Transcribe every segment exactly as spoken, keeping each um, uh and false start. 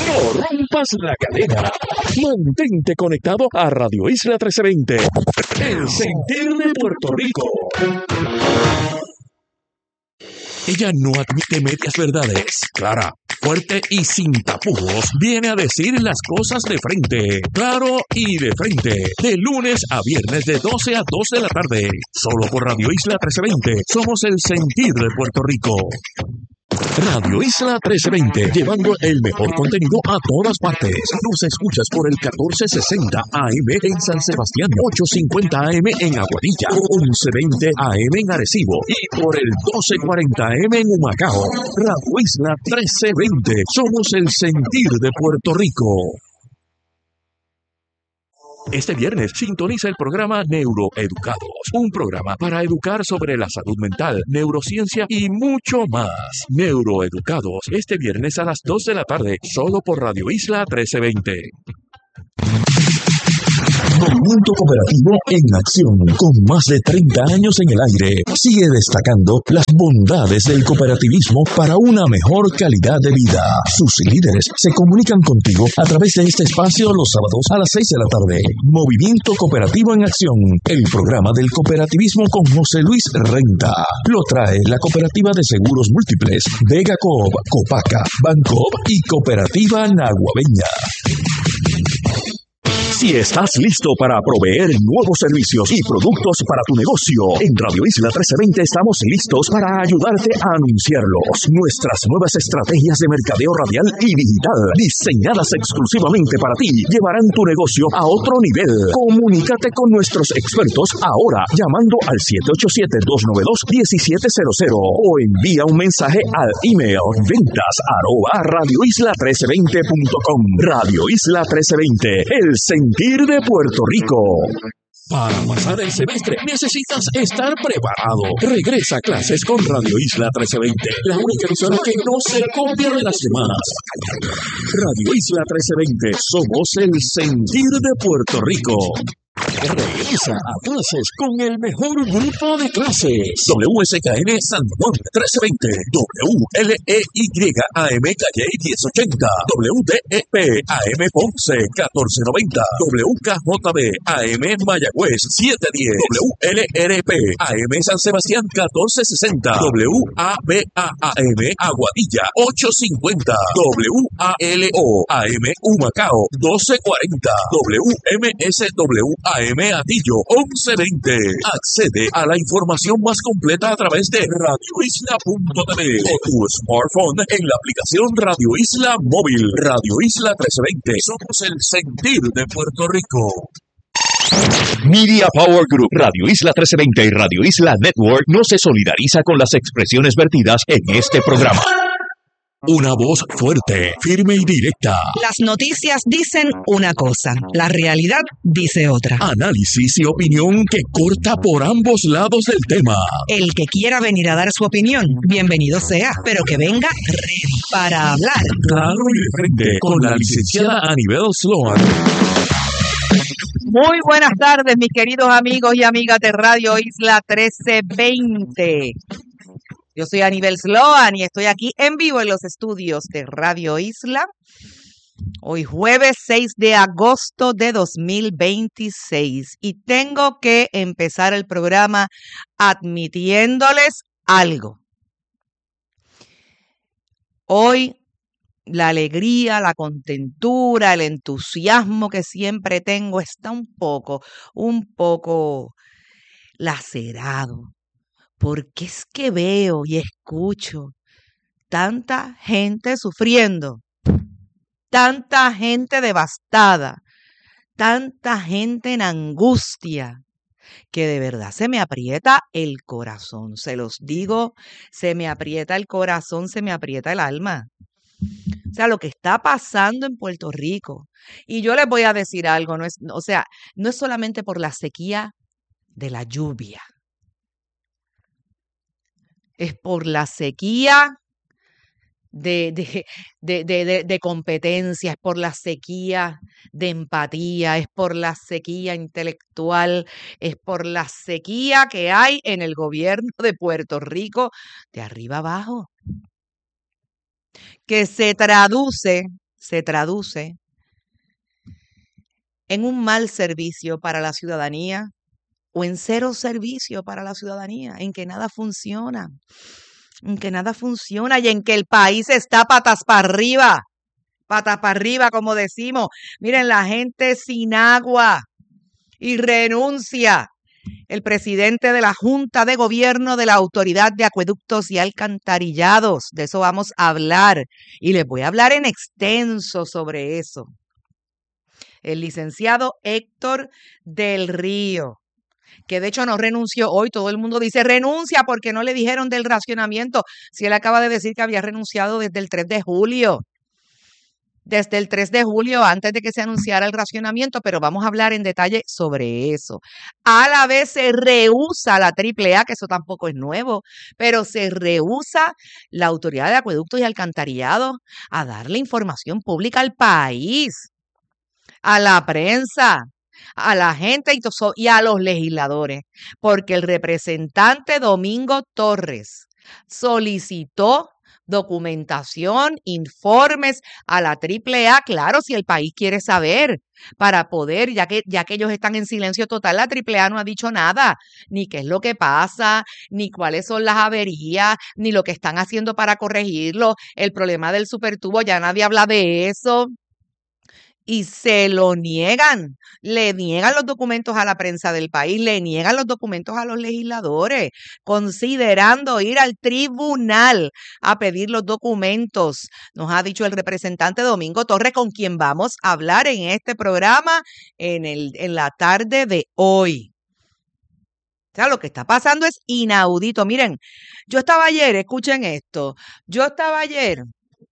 No rompas la cadena. Mantente conectado a Radio Isla trece veinte. El sentir de Puerto Rico. Ella no admite medias verdades. Clara, fuerte y sin tapujos, viene a decir las cosas de frente. Claro y de frente. De lunes a viernes de doce a dos de la tarde. Solo por Radio Isla trece veinte. Somos el sentir de Puerto Rico. Radio Isla trece veinte, llevando el mejor contenido a todas partes. Nos escuchas por el catorce sesenta A M en San Sebastián, ochocientos cincuenta A M en Aguadilla, once veinte A M en Arecibo y por el doce cuarenta A M en Humacao. Radio Isla trece veinte, somos el sentir de Puerto Rico. Este viernes sintoniza el programa Neuroeducados, un programa para educar sobre la salud mental, neurociencia y mucho más. Neuroeducados, este viernes a las dos de la tarde, solo por Radio Isla trece veinte. Movimiento Cooperativo en acción, con más de treinta años en el aire, sigue destacando las bondades del cooperativismo para una mejor calidad de vida. Sus líderes se comunican contigo a través de este espacio los sábados a las seis de la tarde. Movimiento Cooperativo en acción, el programa del cooperativismo con José Luis Renta. Lo trae la Cooperativa de Seguros Múltiples, Vega Coop, Copaca, Bancoop y Cooperativa Naguabeña. Si estás listo para proveer nuevos servicios y productos para tu negocio, en Radio Isla trece veinte estamos listos para ayudarte a anunciarlos. Nuestras nuevas estrategias de mercadeo radial y digital, diseñadas exclusivamente para ti, llevarán tu negocio a otro nivel. Comunícate con nuestros expertos ahora llamando al siete ocho siete, dos nueve dos, uno siete cero cero o envía un mensaje al email ventas arroba radio isla trece veinte punto com. Radio Isla trece veinte, el centro de Puerto Rico. Para pasar el semestre necesitas estar preparado. Regresa a clases con Radio Isla trece veinte, la única emisora que no se copia de las demás. Radio Isla trece veinte, somos el sentir de Puerto Rico. Regresa a clases con el mejor grupo de clases. W S K N San Juan trece veinte, W L E Y A M Calle diez ochenta, W D E P A M Ponce catorce noventa, W K J B A M Mayagüez siete diez, W L R P A M San Sebastián catorce sesenta, W A B A A M Aguadilla ochocientos cincuenta, W A L O A M Humacao doce cuarenta, W M S W A M Atillo once veinte. Accede a la información más completa a través de radio isla punto t v o tu smartphone en la aplicación Radio Isla Móvil. Radio Isla trece veinte. Somos el sentir de Puerto Rico. Media Power Group, Radio Isla trece veinte y Radio Isla Network no se solidariza con las expresiones vertidas en este programa. Una voz fuerte, firme y directa. Las noticias dicen una cosa, la realidad dice otra. Análisis y opinión que corta por ambos lados del tema. El que quiera venir a dar su opinión, bienvenido sea, pero que venga ready para hablar. Claro y de frente, con la licenciada Anibel Sloan. Muy buenas tardes, mis queridos amigos y amigas de Radio Isla trece veinte. Yo soy Anibel Sloan y estoy aquí en vivo en los estudios de Radio Isla. Hoy jueves seis de agosto de dos mil veintiséis. Y tengo que empezar el programa admitiéndoles algo. Hoy la alegría, la contentura, el entusiasmo que siempre tengo está un poco, un poco lacerado. Porque es que veo y escucho tanta gente sufriendo, tanta gente devastada, tanta gente en angustia, que de verdad se me aprieta el corazón. Se los digo, se me aprieta el corazón, se me aprieta el alma. O sea, lo que está pasando en Puerto Rico. Y yo les voy a decir algo, no es, o sea, no es solamente por la sequía de la lluvia. Es por la sequía de, de, de, de, de, de competencia, es por la sequía de empatía, es por la sequía intelectual, es por la sequía que hay en el gobierno de Puerto Rico de arriba abajo, que se traduce, se traduce en un mal servicio para la ciudadanía o en cero servicio para la ciudadanía, en que nada funciona, en que nada funciona y en que el país está patas para arriba, patas para arriba, como decimos. Miren, la gente sin agua y renuncia. El presidente de la Junta de Gobierno de la Autoridad de Acueductos y Alcantarillados. De eso vamos a hablar. Y les voy a hablar en extenso sobre eso. El licenciado Héctor del Río, que de hecho no renunció hoy. Todo el mundo dice renuncia porque no le dijeron del racionamiento. Si él acaba de decir que había renunciado desde el tres de julio. Desde el tres de julio, antes de que se anunciara el racionamiento, pero vamos a hablar en detalle sobre eso. A la vez se rehúsa la triple A, que eso tampoco es nuevo, pero se rehúsa la Autoridad de Acueductos y Alcantarillados a darle información pública al país, a la prensa, a la gente y a los legisladores, porque el representante Domingo Torres solicitó documentación, informes a la triple A, claro, si el país quiere saber, para poder, ya que, ya que ellos están en silencio total, la triple A no ha dicho nada, ni qué es lo que pasa, ni cuáles son las averías, ni lo que están haciendo para corregirlo, el problema del supertubo, ya nadie habla de eso. Y se lo niegan, le niegan los documentos a la prensa del país, le niegan los documentos a los legisladores, considerando ir al tribunal a pedir los documentos. Nos ha dicho el representante Domingo Torres, con quien vamos a hablar en este programa en, el, en la tarde de hoy. O sea, lo que está pasando es inaudito. Miren, yo estaba ayer, escuchen esto, yo estaba ayer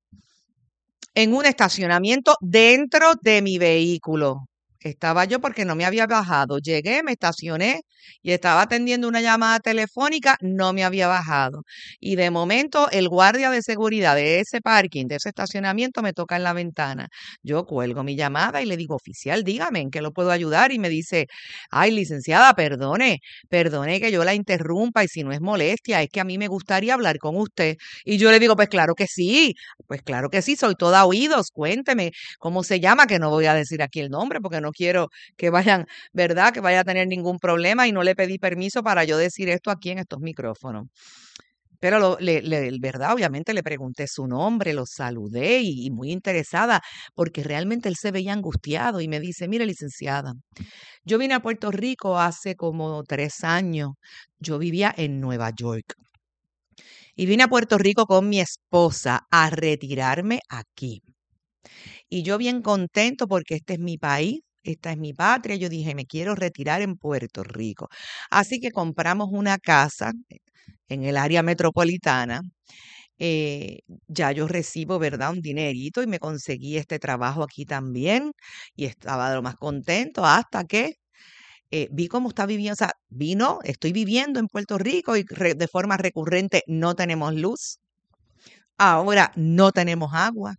en un estacionamiento dentro de mi vehículo. Estaba yo porque no me había bajado. Llegué, me estacioné y estaba atendiendo una llamada telefónica, no me había bajado. Y de momento el guardia de seguridad de ese parking, de ese estacionamiento, me toca en la ventana. Yo cuelgo mi llamada y le digo, oficial, dígame, ¿en qué lo puedo ayudar? Y me dice, ay, licenciada, perdone, perdone que yo la interrumpa y si no es molestia, es que a mí me gustaría hablar con usted. Y yo le digo, pues claro que sí, pues claro que sí, soy toda oídos, cuénteme cómo se llama, que no voy a decir aquí el nombre porque no quiero que vayan, ¿verdad? Que vaya a tener ningún problema y no le pedí permiso para yo decir esto aquí en estos micrófonos. Pero, lo, le, le, ¿verdad? Obviamente le pregunté su nombre, lo saludé y, y muy interesada porque realmente él se veía angustiado y me dice, mire, licenciada, yo vine a Puerto Rico hace como tres años. Yo vivía en Nueva York y vine a Puerto Rico con mi esposa a retirarme aquí. Y yo bien contento porque este es mi país. Esta es mi patria. Yo dije, me quiero retirar en Puerto Rico. Así que compramos una casa en el área metropolitana. Eh, ya yo recibo, ¿verdad? Un dinerito y me conseguí este trabajo aquí también. Y estaba de lo más contento hasta que eh, vi cómo está viviendo. O sea, vino, estoy viviendo en Puerto Rico y re, de forma recurrente no tenemos luz. Ahora no tenemos agua.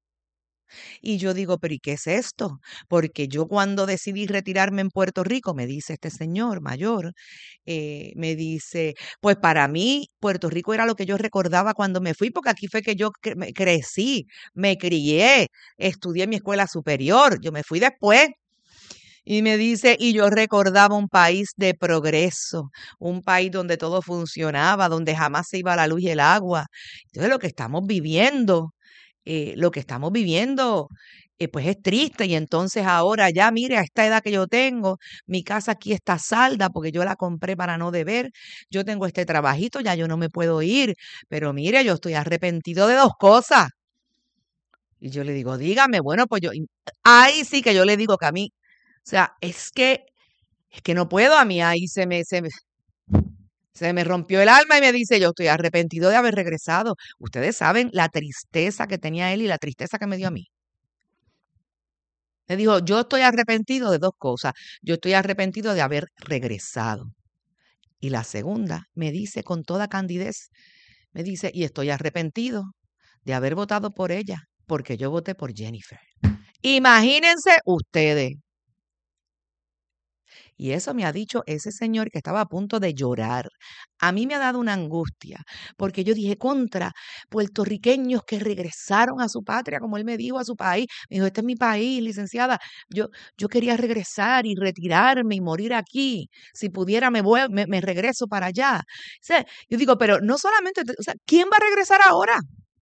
Y yo digo, pero ¿y qué es esto? Porque yo cuando decidí retirarme en Puerto Rico, me dice este señor mayor, eh, me dice, pues para mí Puerto Rico era lo que yo recordaba cuando me fui, porque aquí fue que yo cre me crecí, me crié, estudié en mi escuela superior, yo me fui después. Y me dice, y yo recordaba un país de progreso, un país donde todo funcionaba, donde jamás se iba la luz y el agua. Entonces lo que estamos viviendo Eh, lo que estamos viviendo, eh, pues es triste y entonces ahora ya, mire, a esta edad que yo tengo, mi casa aquí está salda porque yo la compré para no deber, yo tengo este trabajito, ya yo no me puedo ir, pero mire, yo estoy arrepentido de dos cosas. Y yo le digo, dígame, bueno, pues yo, ahí sí que yo le digo que a mí, o sea, es que, es que no puedo, a mí ahí se me, se me, se me rompió el alma y me dice, yo estoy arrepentido de haber regresado. Ustedes saben la tristeza que tenía él y la tristeza que me dio a mí. Me dijo, yo estoy arrepentido de dos cosas. Yo estoy arrepentido de haber regresado. Y la segunda me dice con toda candidez, me dice, y estoy arrepentido de haber votado por ella, porque yo voté por Jennifer. Imagínense ustedes. Y eso me ha dicho ese señor que estaba a punto de llorar. A mí me ha dado una angustia, porque yo dije, contra puertorriqueños que regresaron a su patria, como él me dijo, a su país. Me dijo, este es mi país, licenciada. Yo, yo quería regresar y retirarme y morir aquí. Si pudiera, me, voy, me, me regreso para allá. O sea, yo digo, pero no solamente, o sea, ¿quién va a regresar ahora?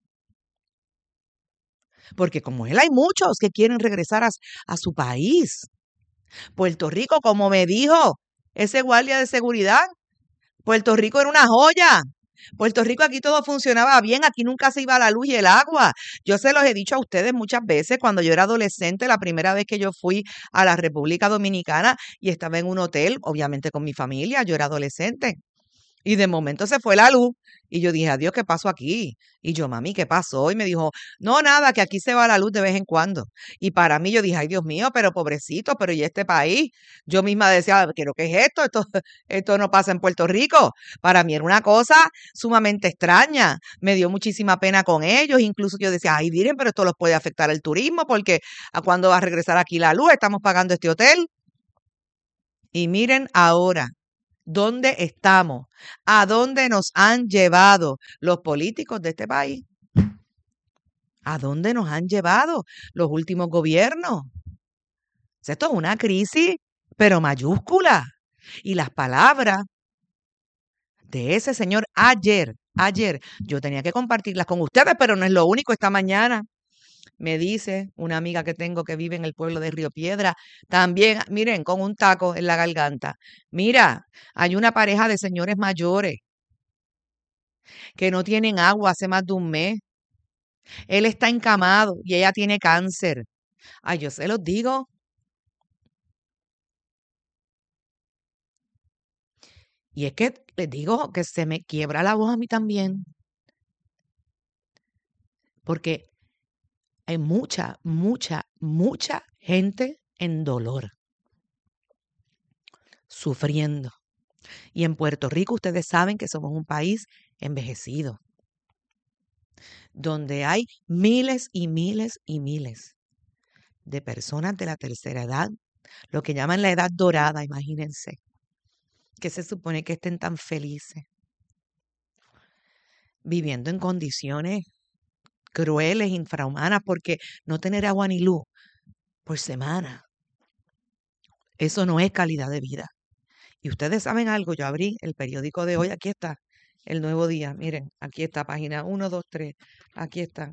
Porque como él hay muchos que quieren regresar a, a su país. Puerto Rico, como me dijo ese guardia de seguridad, Puerto Rico era una joya. Puerto Rico aquí todo funcionaba bien, aquí nunca se iba la luz y el agua. Yo se los he dicho a ustedes muchas veces cuando yo era adolescente, la primera vez que yo fui a la República Dominicana y estaba en un hotel, obviamente con mi familia, yo era adolescente. Y de momento se fue la luz y yo dije, adiós, ¿qué pasó aquí? Y yo, mami, ¿qué pasó? Y me dijo, no, nada, que aquí se va la luz de vez en cuando. Y para mí yo dije, ay, Dios mío, pero pobrecito, pero ¿y este país? Yo misma decía, ¿pero qué es esto? Esto, esto no pasa en Puerto Rico. Para mí era una cosa sumamente extraña. Me dio muchísima pena con ellos. Incluso yo decía, ay, miren, pero esto los puede afectar el turismo porque ¿a cuándo va a regresar aquí la luz? Estamos pagando este hotel. Y miren ahora. ¿Dónde estamos? ¿A dónde nos han llevado los políticos de este país? ¿A dónde nos han llevado los últimos gobiernos? Esto es una crisis, pero mayúscula. Y las palabras de ese señor ayer, ayer, yo tenía que compartirlas con ustedes, pero no es lo único. Esta mañana me dice una amiga que tengo que vive en el pueblo de Río Piedra, también, miren, con un taco en la garganta. Mira, hay una pareja de señores mayores que no tienen agua hace más de un mes. Él está encamado y ella tiene cáncer. Ay, yo se los digo. Y es que les digo que se me quiebra la voz a mí también. Porque hay mucha, mucha, mucha gente en dolor, sufriendo. Y en Puerto Rico ustedes saben que somos un país envejecido, donde hay miles y miles y miles de personas de la tercera edad, lo que llaman la edad dorada, imagínense, que se supone que estén tan felices, viviendo en condiciones crueles, infrahumanas, porque no tener agua ni luz por semana, eso no es calidad de vida. Y ustedes saben algo, yo abrí el periódico de hoy, aquí está, El Nuevo Día, miren, aquí está, página uno, dos, tres, aquí está.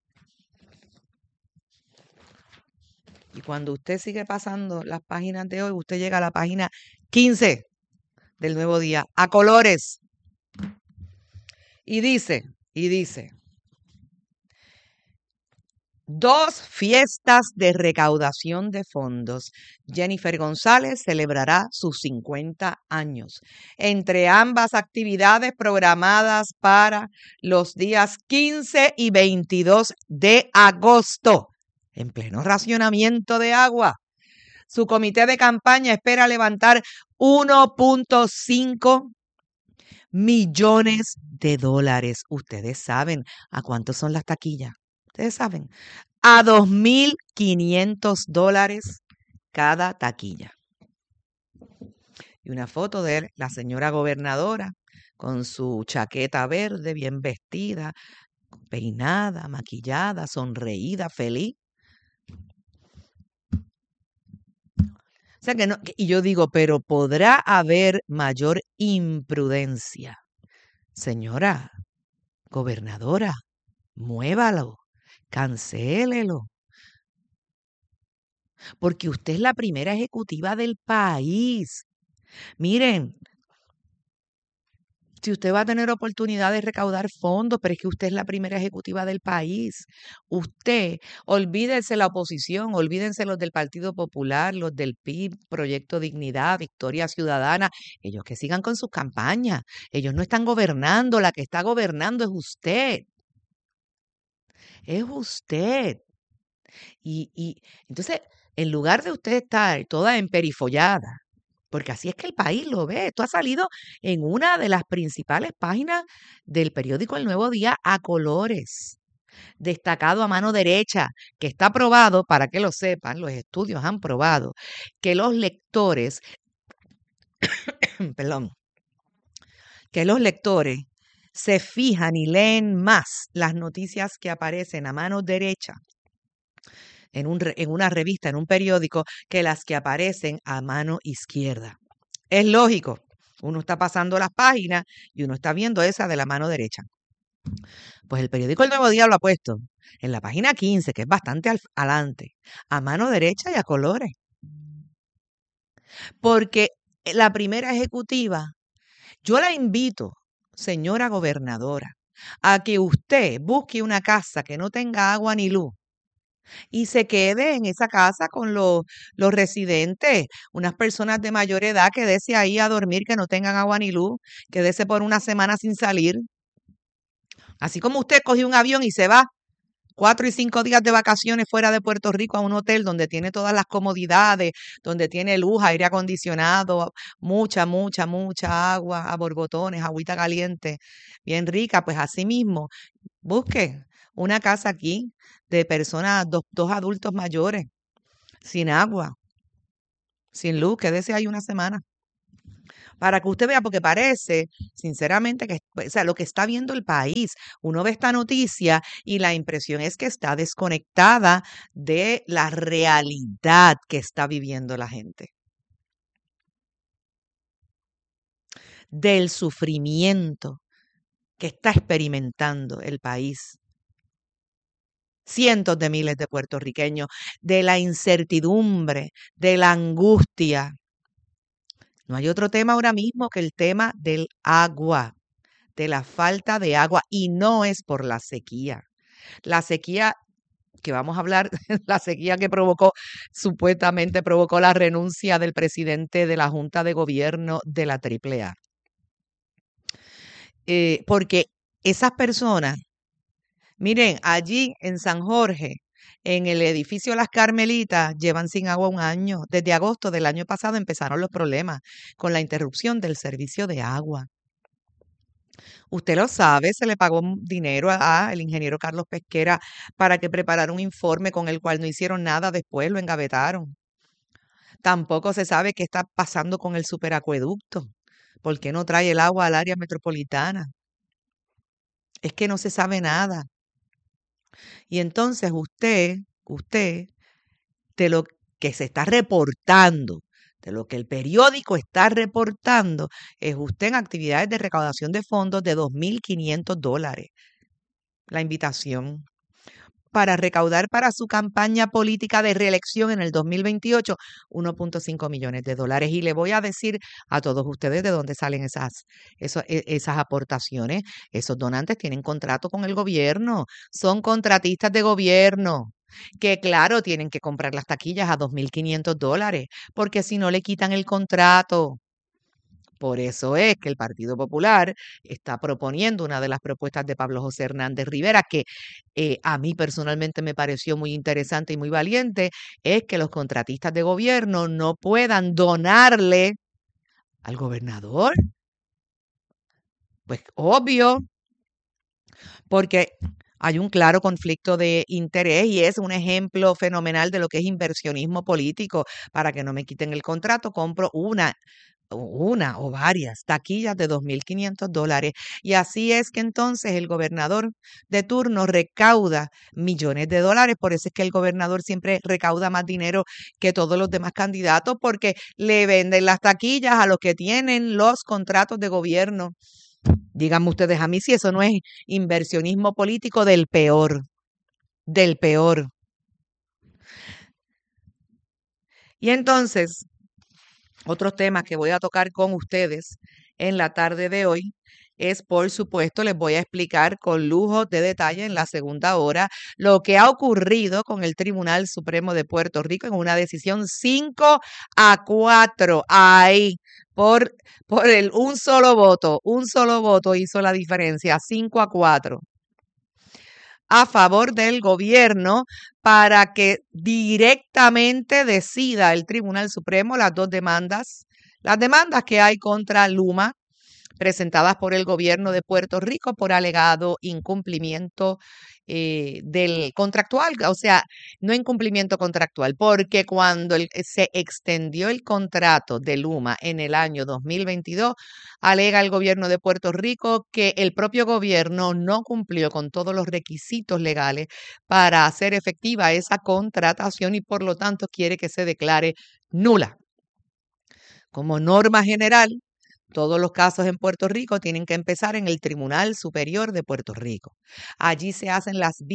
Y cuando usted sigue pasando las páginas de hoy, usted llega a la página quince del Nuevo Día, a colores. Y dice, y dice, dos fiestas de recaudación de fondos. Jennifer González celebrará sus cincuenta años. Entre ambas actividades programadas para los días quince y veintidós de agosto, en pleno racionamiento de agua. Su comité de campaña espera levantar uno punto cinco millones de dólares. Ustedes saben a cuánto son las taquillas. Ustedes saben, a dos mil quinientos dólares cada taquilla. Y una foto de la señora gobernadora con su chaqueta verde, bien vestida, peinada, maquillada, sonreída, feliz. O sea que no, y yo digo, pero ¿podrá haber mayor imprudencia? Señora gobernadora, muévalo. Cancélelo. Porque usted es la primera ejecutiva del país. Miren, si usted va a tener oportunidad de recaudar fondos, pero es que usted es la primera ejecutiva del país. Usted, olvídense la oposición, olvídense los del Partido Popular, los del P I B, Proyecto Dignidad, Victoria Ciudadana, ellos que sigan con sus campañas. Ellos no están gobernando, la que está gobernando es usted. Es usted. Y, y entonces, en lugar de usted estar toda emperifollada, porque así es que el país lo ve, esto ha salido en una de las principales páginas del periódico El Nuevo Día a colores, destacado a mano derecha, que está probado, para que lo sepan, los estudios han probado, que los lectores perdón, que los lectores se fijan y leen más las noticias que aparecen a mano derecha en, un, en una revista, en un periódico, que las que aparecen a mano izquierda. Es lógico, uno está pasando las páginas y uno está viendo esa de la mano derecha. Pues el periódico El Nuevo Día lo ha puesto en la página quince, que es bastante al, adelante, a mano derecha y a colores. Porque la primera ejecutiva, yo la invito, señora gobernadora, a que usted busque una casa que no tenga agua ni luz y se quede en esa casa con los, los residentes, unas personas de mayor edad, quédese ahí a dormir, que no tengan agua ni luz, quédese por una semana sin salir. Así como usted coge un avión y se va cuatro y cinco días de vacaciones fuera de Puerto Rico a un hotel donde tiene todas las comodidades, donde tiene luz, aire acondicionado, mucha, mucha, mucha agua a borbotones, agüita caliente, bien rica, pues así mismo, busque una casa aquí de personas, dos, dos adultos mayores, sin agua, sin luz, quédese ahí una semana. Para que usted vea, porque parece, sinceramente, que o sea, lo que está viendo el país, uno ve esta noticia y la impresión es que está desconectada de la realidad que está viviendo la gente, del sufrimiento que está experimentando el país. Cientos de miles de puertorriqueños, de la incertidumbre, de la angustia. No hay otro tema ahora mismo que el tema del agua, de la falta de agua, y no es por la sequía. La sequía que vamos a hablar, la sequía que provocó, supuestamente provocó la renuncia del presidente de la Junta de Gobierno de la Triple A. Eh, porque esas personas, miren, allí en San Jorge, en el edificio Las Carmelitas, llevan sin agua un año. Desde agosto del año pasado empezaron los problemas con la interrupción del servicio de agua. Usted lo sabe, se le pagó dinero al ingeniero Carlos Pesquera para que preparara un informe con el cual no hicieron nada, después lo engavetaron. Tampoco se sabe qué está pasando con el superacueducto. ¿Por qué no trae el agua al área metropolitana? Es que no se sabe nada. Y entonces usted, usted, de lo que se está reportando, de lo que el periódico está reportando, es usted en actividades de recaudación de fondos de dos mil quinientos dólares. La invitación para recaudar para su campaña política de reelección en el dos mil veintiocho, uno punto cinco millones de dólares. Y le voy a decir a todos ustedes de dónde salen esas, esos, esas aportaciones. Esos donantes tienen contrato con el gobierno, son contratistas de gobierno, que claro, tienen que comprar las taquillas a dos mil quinientos dólares, porque si no le quitan el contrato. Por eso es que el Partido Popular está proponiendo una de las propuestas de Pablo José Hernández Rivera, que eh, a mí personalmente me pareció muy interesante y muy valiente, es que los contratistas de gobierno no puedan donarle al gobernador. Pues obvio, porque hay un claro conflicto de interés y es un ejemplo fenomenal de lo que es inversionismo político. Para que no me quiten el contrato, compro una una o varias taquillas de dos mil quinientos dólares. Y así es que entonces el gobernador de turno recauda millones de dólares. Por eso es que el gobernador siempre recauda más dinero que todos los demás candidatos, porque le venden las taquillas a los que tienen los contratos de gobierno. Díganme ustedes a mí si eso no es inversionismo político del peor, del peor. Y entonces, otros temas que voy a tocar con ustedes en la tarde de hoy es, por supuesto, les voy a explicar con lujo de detalle en la segunda hora lo que ha ocurrido con el Tribunal Supremo de Puerto Rico en una decisión cinco a cuatro. Ahí, por, por el, un solo voto, un solo voto hizo la diferencia, cinco a cuatro. A favor del gobierno para que directamente decida el Tribunal Supremo las dos demandas, las demandas que hay contra Luma presentadas por el gobierno de Puerto Rico por alegado incumplimiento eh, del contractual, o sea, no incumplimiento contractual, porque cuando el- se extendió el contrato de Luma en el año dos mil veintidós, alega el gobierno de Puerto Rico que el propio gobierno no cumplió con todos los requisitos legales para hacer efectiva esa contratación y por lo tanto quiere que se declare nula. Como norma general, todos los casos en Puerto Rico tienen que empezar en el Tribunal Superior de Puerto Rico. Allí se hacen las